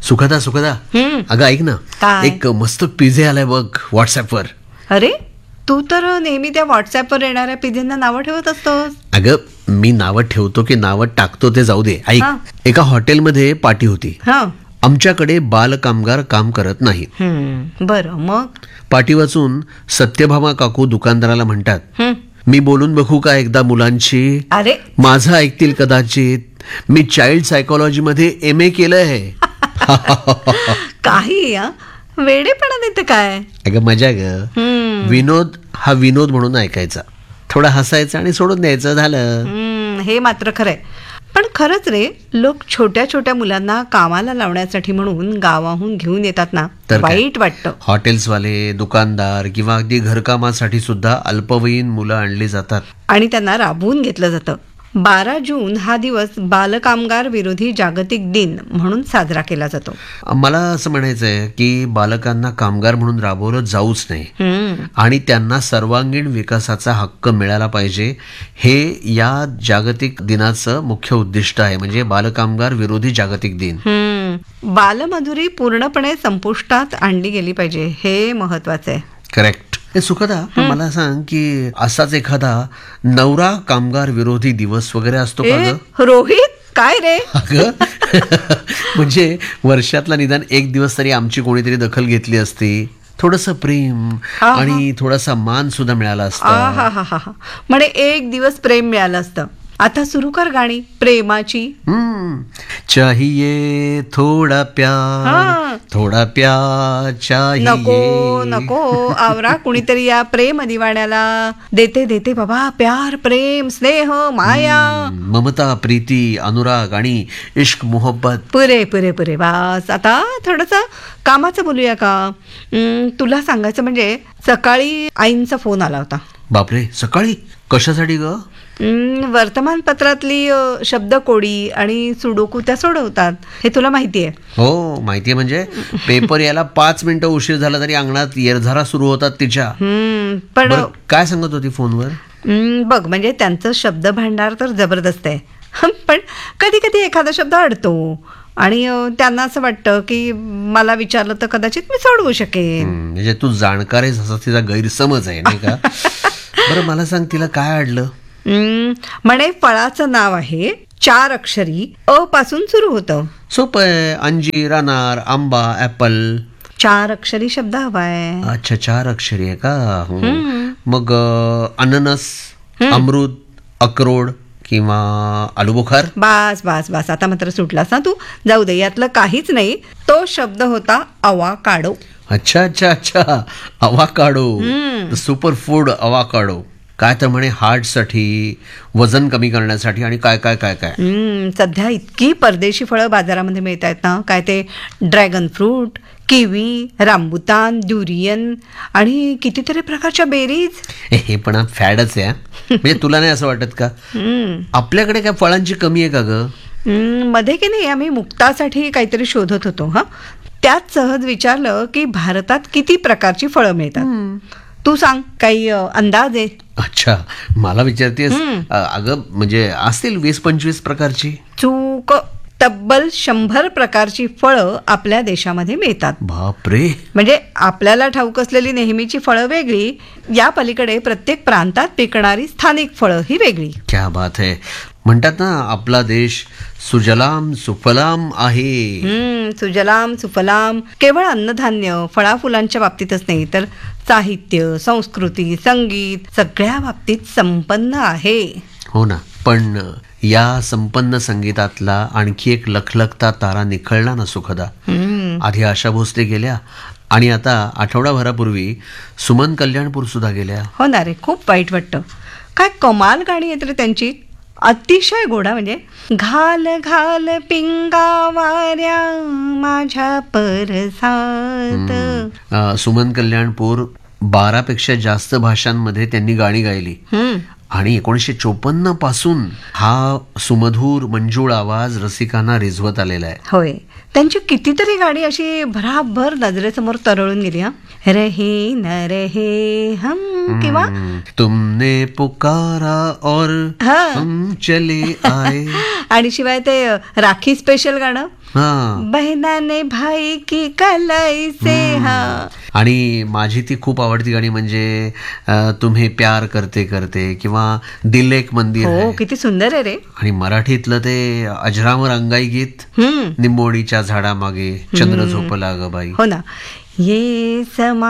सुखदा सुखदा, अगं ऐक ना, काय? एक मस्त पिझे आलाय बघ व्हॉट्सअपवर. अरे तू तर नेहमी त्या व्हॉट्सअपवर येणाऱ्या पिझ्यांना नावं ठेवत असतोस. अगं मी नावं ठेवतो की नावं टाकतो ते जाऊ दे. ऐक, हा. एका हॉटेलमध्ये पार्टी होती. हा. आमच्याकडे बालकामगार काम करत नाहीत. बरं मग. पाटी वाचून सत्यभामा काकू दुकानदाराला म्हणतात, हं. मी बोलून बघू का एकदा मुलांची? अरे माझं ऐकतील कदाचित. मी चाइल्ड सायकोलॉजी मध्ये MA केलंय. काही वेडेपणा देते काय. अगं मजा ग. विनोद हा विनोद म्हणून ऐकायचा, थोडा हसायचं आणि सोडून द्यायचं, झालं. हे मात्र खरंय. पण खरंच रे, लोक छोट्या छोट्या मुलांना कामाला लावण्यासाठी म्हणून गावाहून घेऊन येतात ना, तर काय? वाईट वाटतं. हॉटेल्सवाले, दुकानदार किंवा अगदी घरकामासाठी सुद्धा अल्पवयीन मुलं आणली जातात. आणि त्यांना राबवून घेतलं जातं. 12 जून हा दिवस बालकामगार विरोधी जागतिक दिन म्हणून साजरा केला जातो. मला असं म्हणायचंय की बालकांना कामगार म्हणून राबवलं जाऊच नाही आणि त्यांना सर्वांगीण विकासाचा हक्क मिळाला पाहिजे, हे या जागतिक दिनाचं मुख्य उद्दिष्ट आहे. म्हणजे बालकामगार विरोधी जागतिक दिन. बालमजुरी पूर्णपणे संपुष्टात आणली गेली पाहिजे, हे महत्वाचं आहे. करेक्ट. सुखदा, मला सांग की असाच एखादा नवरा कामगार विरोधी दिवस वगैरे असतो का ग? रोहित, काय रे? अगं म्हणजे वर्षातला निदान एक दिवस तरी आमची कोणीतरी दखल घेतली असती, थोडंसं प्रेम आणि थोडासा मान सुद्धा मिळाला असता. म्हणे एक दिवस प्रेम मिळालं असतं. आता सुरू कर गाणी प्रेमाची. चाहिए थोडा प्यार, थोडा प्यार चाहिए. नको नको, आवरा कुणीतरी या प्रेम दिवाण्याला. देते देते बाबा प्यार, प्रेम, स्नेह, माया, ममता, प्रीती, अनुराग आणि इश्क, मोहब्बत. पुरे पुरे पुरे, बस. आता थोडस कामाचं बोलूया का? तुला सांगायचं म्हणजे सकाळी आईंचा फोन आला होता. बापरे, सकाळी? कशासाठी ग? वर्तमानपत्रातली शब्दकोडी आणि सुडोकू त्या सोडवतात, हे तुला माहितीये? हो माहितीये. म्हणजे पेपर यायला 5 मिनिटं उशीर झाला तरी अंगणात येरझारा सुरू होतात तिच्या. पण काय सांगत होती फोनवर? बघ, म्हणजे त्यांचं शब्द भांडार तर जबरदस्त आहे. पण कधी कधी एखादा शब्द अडतो आणि त्यांना असं वाटतं की मला विचारलं तर कदाचित मी सोडवू शकेन. म्हणजे तू जाणकार आहेस असा तिचा गैरसमज आहे, नाही का? बरं मला सांग, तिला काय अडलं? म्हणे फळाचं नाव आहे 4 अक्षरी, अ पासून सुरू होतं. सोपं आहे. अंजीर, अनार, आंबा, ऍपल. 4 अक्षरी शब्द हवाय. अच्छा, 4 अक्षरी आहे का? मग अननस, अमृत, अक्रोड किंवा आलूबुखार. बस बस बस, आता मात्र सुटलास ना तू. जाऊ दे, यातलं काहीच नाही. तो शब्द होता अवाकाडो. अच्छा अच्छा अच्छा, अवाकाडो, सुपर फूड अवाकाडो. काय तर म्हणे हार्टसाठी, वजन कमी करण्यासाठी आणि काय काय काय काय. सध्या इतकी परदेशी फळं बाजारामध्ये मिळत आहेत ना, काय ते dragon fruit, kiwi, rambutan, durian आणि कितीतरी प्रकारच्या बेरीज. हे पण फॅडच आहे. म्हणजे तुला नाही असं वाटत का आपल्याकडे काय फळांची कमी आहे का ग? मध्ये की नाही आम्ही मुक्तासाठी काहीतरी शोधत होतो. त्यात सहज विचारलं की भारतात किती प्रकारची फळं मिळतात. तू सांग, काही अंदाज आहे? अच्छा, मला विचारतेस? अगं म्हणजे असतील 20-25 प्रकारची. चूक. तब्बल 100 प्रकारची फळं आपल्या देशामध्ये मिळतात. बापरे. म्हणजे आपल्याला ठाऊक असलेली नेहमीची फळं वेगळी, या पलीकडे प्रत्येक प्रांतात पिकणारी स्थानिक फळं ही वेगळी. क्या बात है. म्हणतात ना, आपला देश सुजलाम सुफलाम आहे. सुजलाम सुफलाम केवळ अन्नधान्य फळाफुलांच्या बाबतीतच नाही, तर साहित्य, संस्कृती, संगीत सगळ्या बाबतीत संपन्न आहे. हो ना. पण या संपन्न संगीतातला आणखी एक लखलखता तारा निखळला ना सुखदा. आधी आशा भोसले गेल्या आणि आता आठवडाभरापूर्वी सुमन कल्याणपूर सुद्धा गेल्या. हो ना रे, खूप वाईट वाटतं. काय कमाल गाणी येत रे त्यांची, अतिशय गोडा. म्हणजे घाल घाल पिंगा वाऱ्या माझ्या परसात. सुमन कल्याणपूर 12 पेक्षा जास्त भाषांमध्ये त्यांनी गाणी गायली आणि 1954 पासून हा सुमधूर मंजूळ आवाज रसिकांना रिझवत आलेला आहे. होय, त्यांची कितीतरी गाणी अशी भराभर नजरेसमोर तरळून गेली. रहे न रहे हम किंवा तुमने पुकारा और हम चले आए. आणि शिवाय ते राखी स्पेशल गाणं बहिणाने भाई की कलाई से. हा, आणि माझी ती खूप आवडती गाणी म्हणजे तुम्ही प्यार करते करते किंवा दिल एक मंदिर हो, है. किती सुंदर आहे रे. आणि मराठीतलं ते अजरामर अंगाई गीत, निंबोडीच्या झाडामागे चंद्र झोपला ग बाई. हो ना. ये समा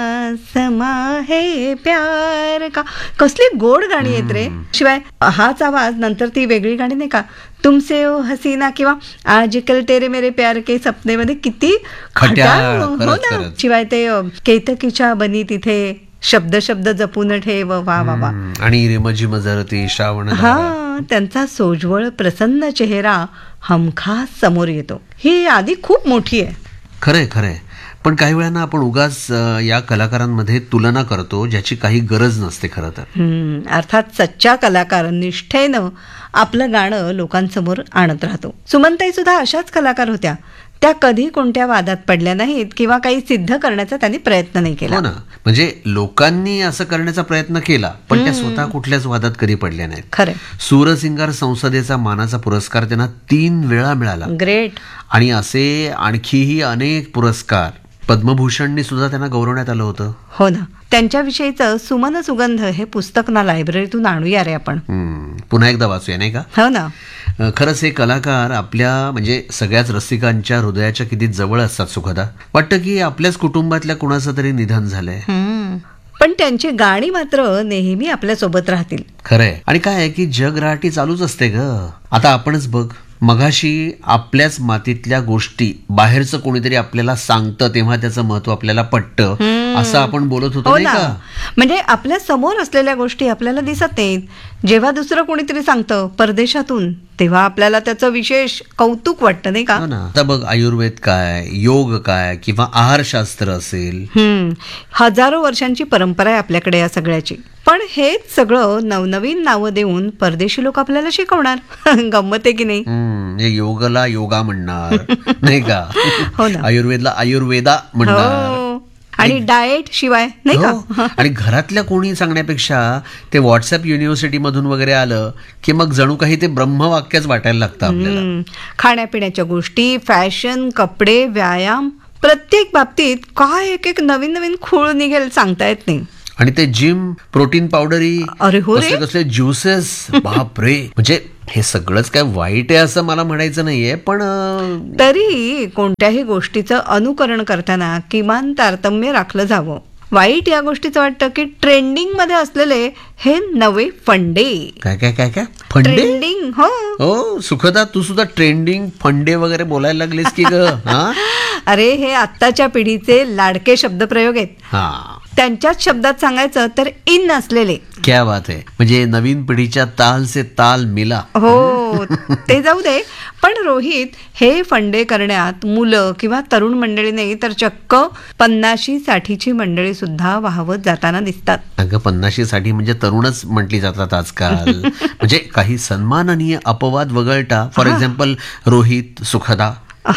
समा है प्यार का, कसली गोड गाणी आहेत रे. शिवाय हाच आवाज नंतर ती वेगळी गाणी नाही का, तुमसे ओ हसीना किंवा आजकल तेरे मेरे प्यार के सपने मध्ये किती खट्याळ. हो ना. शिवाय ते केतकीच्या बनी तिथे शब्द शब्द जपून ठेव. वा वा वा. आणि रिमझिम झरती श्रावण. हा, त्यांचा सोज्वळ प्रसन्न चेहरा हमखास समोर येतो. ही यादी खूप मोठी आहे. खरंय खरंय. पण काही वेळाना आपण उगाच या कलाकारांमध्ये तुलना करतो ज्याची काही गरज नसते खरं तर. अर्थात सच्चा कलाकार निष्ठेनं आपलं गाणं लोकांसमोर आणत राहतो. सुमनताई सुद्धा अशाच कलाकार होत्या. त्या कधी कोणत्या वादात पडल्या नाहीत किंवा काही सिद्ध करण्याचा त्यांनी प्रयत्न नाही केला. हो ना. म्हणजे लोकांनी असं करण्याचा प्रयत्न केला पण त्या स्वतः कुठल्याच वादात कधी पडल्या नाहीत. खरं. सूरसिंगार संसदेचा मानाचा पुरस्कार त्यांना 3 वेळा मिळाला. ग्रेट. आणि असे आणखीही अनेक पुरस्कार, पद्मभूषणनी सुद्धा त्यांना गौरवण्यात आलं होतं. हो ना. त्यांच्याविषयीचं सुमन सुगंध हे पुस्तक ना लायब्ररीतून आणूया रे आपण. पुन्हा एकदा वाचूया नाही का. हो ना. खरंच हे कलाकार आपल्या म्हणजे सगळ्याच रसिकांच्या हृदयाच्या किती जवळ असतात सुखदा. वाटतं की आपल्याच कुटुंबातल्या कुणाचं तरी निधन झालंय. पण त्यांची गाणी मात्र नेहमी आपल्या सोबत राहतील. खरंय. आणि काय आहे की जग रहाटी चालूच असते ग. आता आपणच बघ, मगाशी आपल्याच मातीतल्या गोष्टी बाहेरचं कोणीतरी आपल्याला सांगतं तेव्हा त्याचं महत्व आपल्याला पटतं असं आपण बोलत होतो नाही का. म्हणजे आपल्या समोर असलेल्या गोष्टी आपल्याला दिसत नाहीत. जेव्हा दुसरं कोणीतरी सांगतं परदेशातून तेव्हा आपल्याला त्याचं विशेष कौतुक वाटतं नाही का. आता बघ, आयुर्वेद काय, योग काय किंवा आहारशास्त्र असेल, हजारो वर्षांची परंपरा आहे आपल्याकडे या सगळ्याची. पण हेच सगळं नवनवीन नावं देऊन परदेशी लोक आपल्याला शिकवणार. गंमत आहे की नाही. योगला योगा म्हणणार नाही का. हो ना. आयुर्वेदला आयुर्वेदा म्हणणार. आणि डाएट शिवाय नाही का. आणि घरातल्या कोणी सांगण्यापेक्षा ते व्हॉट्सअप युनिव्हर्सिटी मधून वगैरे आलं की मग जणू काही ते ब्रह्मवाक्यच वाटायला लागतं आपल्याला. खाण्यापिण्याच्या गोष्टी, फॅशन, कपडे, व्यायाम, प्रत्येक बाबतीत काय एक एक नवीन नवीन खूळ निघेल सांगता येत नाही. आणि ते जिम, प्रोटीन पावडरी, कसले कसले ज्युसेस, बाप रे. म्हणजे हे सगळंच काय वाईट आहे असं मला म्हणायचं नाहीये, पण तरी कोणत्याही गोष्टीचं अनुकरण करताना किमान तारतम्य राखलं जावं. वाईट या गोष्टीचं वाटतं की ट्रेंडिंग मध्ये असलेले हे नवे फंडे. काय काय काय काय फंडे. ट्रेंडिंग. हो सुखदा, तू सुद्धा ट्रेंडिंग फंडे वगैरे बोलायला लागलीस की ग. अरे हे आत्ताच्या पिढीचे लाडके शब्दप्रयोग आहेत. त्यांच्याच शब्दात सांगायचं तर इन असलेले. क्या बात आहे. म्हणजे नवीन पिढीच्या ताल से ताल मिला. हो ते जाऊ दे. पण रोहित, हे फंडे करण्यात मुलं किंवा तरुण मंडळी नाही तर चक्क 50-60ची मंडळी सुद्धा वाहवत जाताना दिसतात. अगं 50-60 म्हणजे तरुणच म्हटली जातात आजकाल. म्हणजे काही सन्माननीय अपवाद वगळता, फॉर एक्झाम्पल रोहित, सुखदा.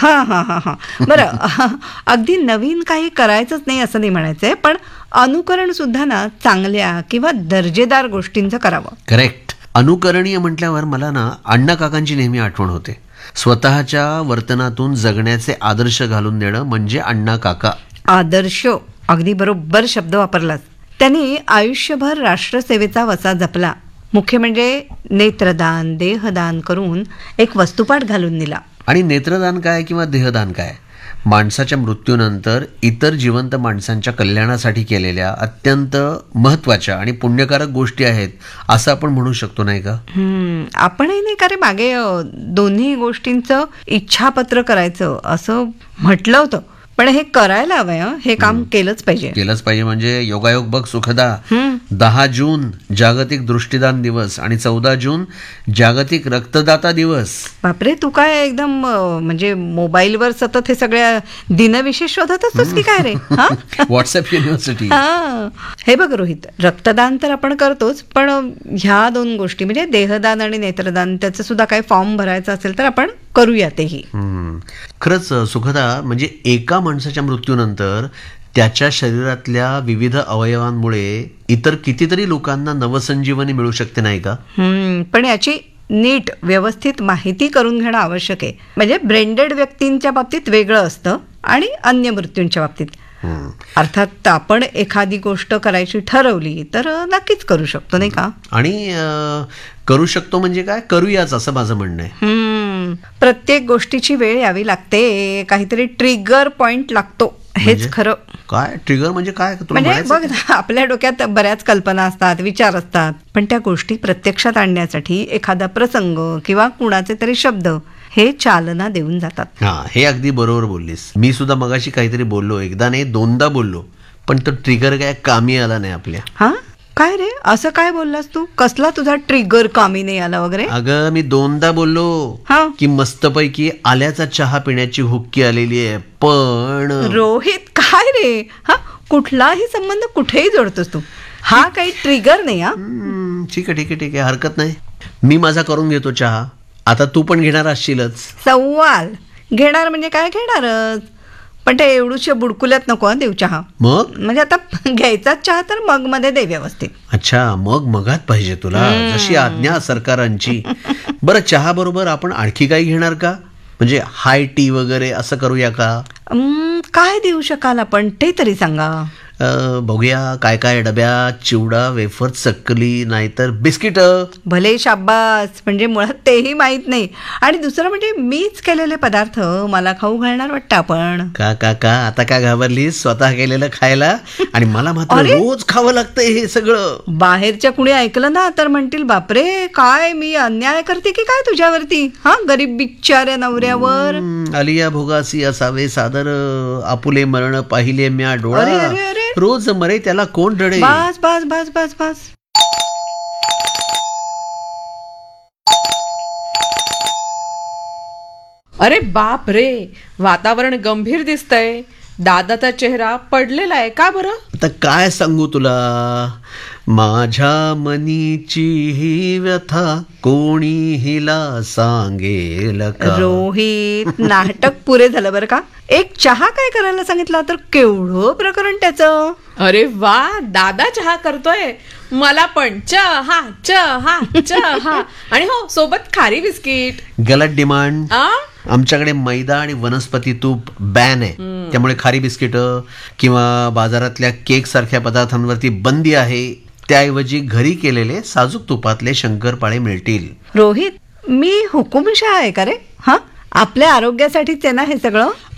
हा बरं. अगदी नवीन काही करायचंच नाही असं नाही म्हणायचंय, पण अनुकरण सुद्धा ना चांगल्या किंवा दर्जेदार गोष्टींचं करावं. करेक्ट. अनुकरणीय म्हटल्यावर मला ना अण्णा काकांची नेहमी आठवण होते. स्वतःच्या वर्तनातून जगण्याचे आदर्श घालून देणं म्हणजे अण्णा काका. आदर्श, अगदी बरोबर शब्द वापरलास. त्यांनी आयुष्यभर राष्ट्रसेवेचा वसा जपला. मुख्य म्हणजे नेत्रदान, देहदान करून एक वस्तुपाठ घालून दिला. आणि नेत्रदान काय किंवा देहदान काय, माणसाच्या मृत्यूनंतर इतर जिवंत माणसांच्या कल्याणासाठी केलेल्या अत्यंत महत्वाच्या आणि पुण्यकारक गोष्टी आहेत असं आपण म्हणू शकतो नाही का. आपणही नाही का रे मागे दोन्ही गोष्टींचं इच्छापत्र करायचं असं म्हटलं होतं. पण हे करायला हवंय. हे काम केलंच पाहिजे म्हणजे योगायोग बघ सुखदा. 10 जून जागतिक दृष्टिदान दिवस आणि 14 जून जागतिक रक्तदाता दिवस. बापरे, तू काय एकदम म्हणजे मोबाईलवर सतत हे सगळ्या दिनविशेष शोधत असतोस की काय रे. WhatsApp university. हे बघ रोहित, रक्तदान तर आपण करतोच, पण ह्या 2 गोष्टी म्हणजे देहदान आणि नेत्रदान, त्याचं सुद्धा काही फॉर्म भरायचा असेल तर आपण करूया तेही. खरंच सुखदा, म्हणजे एका माणसाच्या मृत्यूनंतर त्याच्या शरीरातल्या विविध अवयवांमुळे इतर कितीतरी लोकांना नवसंजीवनी मिळू शकते नाही का. पण याची नीट व्यवस्थित माहिती करून घेणं आवश्यक आहे. म्हणजे ब्रेंडेड व्यक्तींच्या बाबतीत वेगळं असतं आणि अन्य मृत्यूंच्या बाबतीत. अर्थात आपण एखादी गोष्ट करायची ठरवली तर नक्कीच करू शकतो, नाही का? आणि करू शकतो म्हणजे काय, करूयाच असं माझं म्हणणं आहे. प्रत्येक गोष्टीची वेळ यावी लागते, काहीतरी ट्रिगर पॉइंट लागतो, हेच खरं. काय ट्रिगर म्हणजे काय? म्हणजे बघ ना, आपल्या डोक्यात बऱ्याच कल्पना असतात, विचार असतात, पण त्या गोष्टी प्रत्यक्षात आणण्यासाठी एखादा प्रसंग किंवा कुणाचे तरी शब्द हे चालना देऊन जातात. हा, हे अगदी बरोबर बोललीस. मी सुद्धा मगाशी काहीतरी बोललो, एकदा नाही दोनदा बोललो, पण तो ट्रिगर काय कामी आला नाही आपल्या. हा, काय रे, असं काय बोललास तू? कसला तुझा ट्रिगर कामी नाही आला वगैरे? अगं मी दोनदा बोललो की मस्तपैकी आल्याचा चहा पिण्याची हुक्की आलेली आहे, पण रोहित काय रे, हा कुठलाही संबंध कुठेही जोडतोस तू, हा काही ट्रिगर नाही. हा ठीक आहे ठीक आहे ठीक आहे, हरकत नाही. मी माझा करून घेतो चहा, आता तू पण घेणार असशीलच. सवाल घेणार म्हणजे काय, घेणारच, पण ते एवढूशे बुडकुल्यात नको देऊ चहा. मग म्हणजे आता घ्यायचाच चहा तर मग मध्ये दे व्यवस्थित. अच्छा, मग मगात पाहिजे तुला, जशी आज्ञा सरकारांची. बरं, चहा बरोबर आपण आणखी काही घेणार का? म्हणजे हाय टी वगैरे असं करूया का? काय देऊ शकाल आपण ते तरी सांगा. बघूया काय काय डब्यात, चिवडा, वेफर, चकली, नाहीतर बिस्किट. भले शाब्बास, म्हणजे मुळात तेही माहित नाही. आणि दुसरं म्हणजे मीच केलेले पदार्थ मला खाऊ घालणार वाटतं आपण. का आता काय घाबरलीस स्वतः केलेलं खायला? आणि मला मात्र रोज खावं लागतंय हे सगळं. बाहेरच्या कुणी ऐकलं ना तर म्हणतील, बापरे काय मी अन्याय करते की काय तुझ्यावरती, हा गरीब बिचाऱ्या नवऱ्यावर. आलिया भोगासी असावे सादर, आपुले मरण पाहिले म्या डोळा, रोज मरे त्याला कोण रडे. बस बस बस बस बस. अरे बाप रे, वातावरण गंभीर दिसतंय. दादाचा चेहरा पडलेला आहे का बरं? आता काय सांगू तुला, माझ्या मनीची ही व्यथा कोणी हिला सांगेल का? रोहित, नाटक पुरे झालं बरं का. एक चहा काय करायला सांगितला तर केवढं प्रकरण त्याचं. अरे वा, दादा चहा करतोय, मला पण चहा चहा चहा, आणि हो सोबत खारी बिस्किट. गलत डिमांड. आमच्याकडे मैदा आणि वनस्पती तूप बॅन आहे, त्यामुळे खारी बिस्किट किंवा बाजारातल्या केक सारख्या पदार्थांवरती बंदी आहे. त्याऐवजी घरी केलेले साजूक तुपातले शंकरपाळे मिळतील. रोहित, मी हुकुमशाह आहे का रे? हा, आपल्या आरोग्यासाठीच आहे ना हे सगळं.